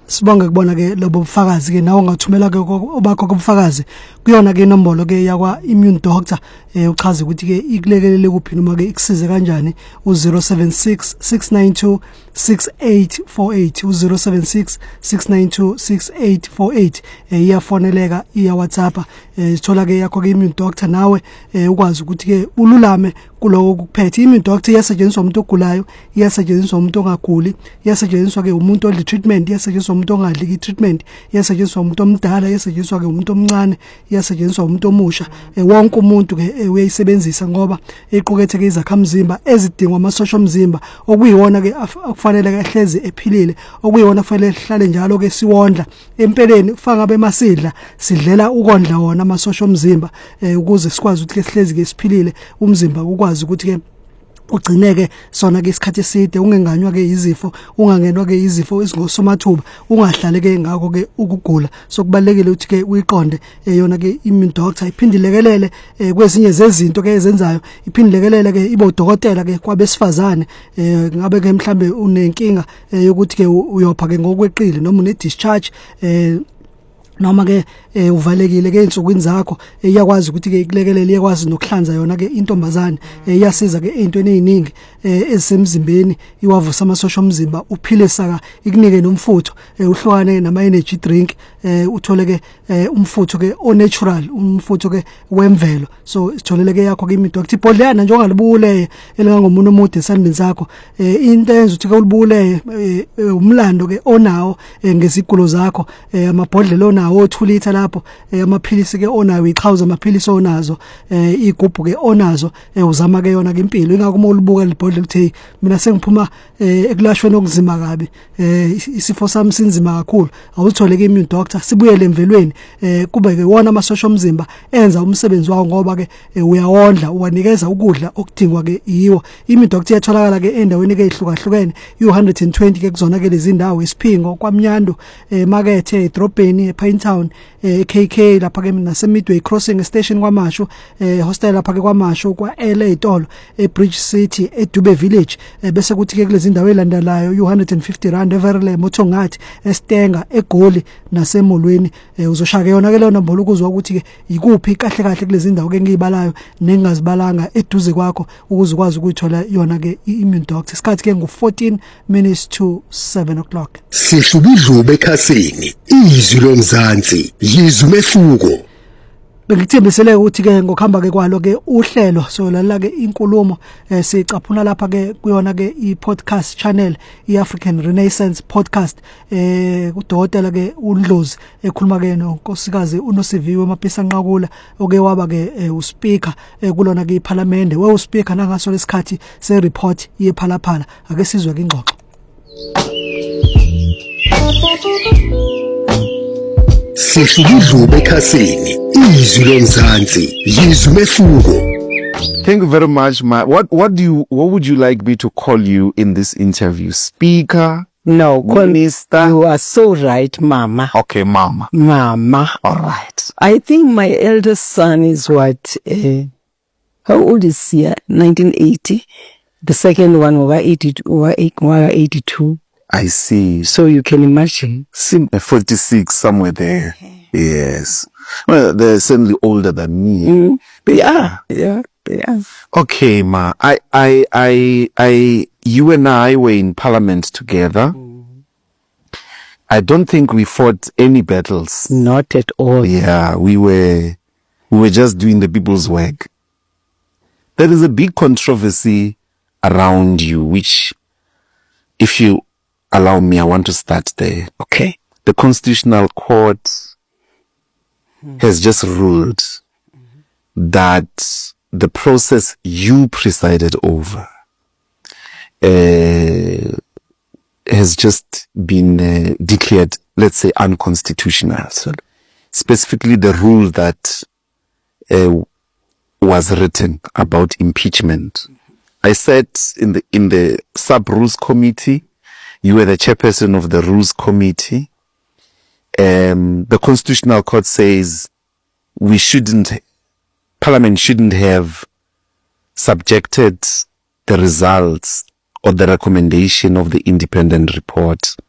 Sibonge kubona ke lobo bufakazi ke nawe ungathumela ke obakho kubufakazi kuyona ke inombolo ke yakwa Immune Doctor uchaza ukuthi ke ikulekelele kuphi noma ke ikusize kanjani u076 692 6848 u076 692 6848 iyafoneleka iya WhatsApp sithola ke yakho ke Immune Doctor nawe ukwazi ukuthi ke ululame kuloko kuphethe. Immune Doctor iyasetshenziswa umuntu ogulayo, iyasetshenziswa umuntu ongaguli, iyasetshenziswa ke umuntu odli treatment, iyasetshenziswa umuntu ongadli i-treatment, iyasetshenziswa umuntu omdala, iyasetshenziswa ke umuntu omncane, iyasetshenziswa umuntu omusha. Wonke umuntu ke uyayisebenzisa ngoba equkethe ke izakhamzimba ezidingwa amasosha omzimba okuyiwona ke akufanele ke ehlezi ephilile, okuyiwona kufanele sihlale njalo ke siwondla. Empeleni ufanga bemasidla sidlela ukondla wona amasosha omzimba ukuze sikwazi ukuthi ke sihlezi ke siphilile, umzimba ukwazi ukuthi ke ugcineke sona ke isikhathi eside, ungenganywa ke izifo, ungangenwa ke izifo ezingosomathuba, ungahlale ke ngakho ke ukugula. So kubalekile ukuthi ke uyiqonde yona ke Immune Doctor iphindilekelele kwezinye zezinto ke ezenzayo, iphindilekelele ke ibo dokotela ke kwabesifazane ngabe ke mhlambe unenkinga yokuthi ke uyopha ke ngokweqile noma une discharge noma ke uvalekile ke insukwini zakho iyakwazi ukuthi ke ikulekelele, iyakwazi nokuhlanza yona ke intombazane iyasiza ke ezintweni eziningi ezisemzimbeni, iwavusa amasosha omzimba, uphile saka, ikunike nomfutho uhlukane nama energy drink uthole ke umfutho ke o natural, umfutho ke wemvelo. So sitholele ke yakho ke Immune Doctor ibhodleyana nje ongalibukule elingangomuntu omude esandleni sakho, into eyenza ukuthi ke ulibukule umlando ke onawo ngezigulo zakho, amabhodlela onawo 2 litha lapho, amaphilisi ke onawo, iqhawuza amaphilisi onazo, igubhu ke onazo, uzama ke yona ke impilo. Ingakho uma ulibuka libhodlela uthi mina sengiphuma ekulashweni okuzima kabi, isifo sami sinzima kakhulu, awuthole ke Immune Doctor sibuyele emvelweni, kube ke wona amasosha omzimba enza umsebenzi wawo ngoba ke uyawondla, uwanikeza ukudla okudingwa ke yiwo. Immune Doctor iyatholakala ke endaweni ke ezihlukahlukene u120 ke kuzona ke lezi ndawo, Isiphingo, kwaMnyando, emakethe, edrobheni, ePinetown, KK lapha ke nase Midway Crossing station kwaMashu, hostel lapha ke kwaMashu, kwa LA Tolo, eBridge City, eDube Village, bese kuthi ke kulezi ndawo elandelayo u150 rand Everley, Mothongathi, eStenga, eGoli naseMolweni. Uzoshaka yona ke leyo nombolo ukuzwa ukuthi ke ikuphi kahle kahle kulezi ndawo ke ngiyibalayo nengazibalanga eduze kwakho ukuze ukwazi ukuyithola yona ke Immune Doctor. Isikhathi ke ngu14 minutes to 7 o'clock. Sihlubudlube ekhasini, izwi lomzansi, yizwe mefuko. Bengithembisele ukuthi ke ngokuhamba ke kwalo ke uhlelo so lalela ke inkulumo sicaphuna lapha ke kuyona ke i-podcast channel i-African Renaissance Podcast, udokotela ke uNdlozi ekhuluma ke nonkosikazi uNosiviwe Mapisa Nqakula oke waba ke uspeaker kulona ke iParliament, we uspeaker nangaso lesikhathi se report yePhalaphala. Ake sizwe ke ingxoxo. Sihlubudlube ekhasini, izwi lomzansi, yizwe mefuko. Thank you very much, what would you like me to call you in this interview? Speaker? No, Minister? You are so right, Mama. Okay, Mama. Mama. All right. I think my eldest son is what? How old is he? 1980. The second one over 82. I see. So you can imagine. 46, somewhere there. Yes. Well, they're certainly older than me. They are. Yeah, they are. Okay, Ma. You and I were in Parliament together. I don't think we fought any battles. Not at all. Yeah, we were just doing the people's work. There is a big controversy around you, which, if you allow me, I want to start there. Okay. The Constitutional Court has just ruled that the process you presided over has just been declared, let's say, unconstitutional. So, specifically the rule that was written about impeachment. I sat in the sub-rules committee. You were the chairperson of the rules committee. The Constitutional Court says Parliament shouldn't have subjected the results or the recommendation of the independent report